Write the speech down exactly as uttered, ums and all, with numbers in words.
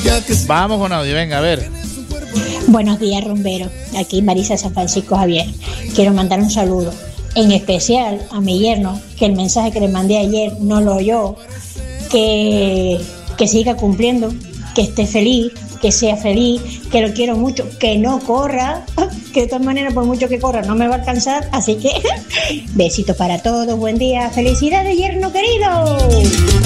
Vamos con audio, venga, a ver. Buenos días, rumbero. Aquí Marisa San Francisco Javier. Quiero mandar un saludo, en especial a mi yerno, que el mensaje que le mandé ayer no lo oyó, que, que siga cumpliendo, que esté feliz, que sea feliz, que lo quiero mucho, que no corra, que de todas maneras por mucho que corra no me va a alcanzar, así que besitos para todos, buen día, felicidades, yerno querido.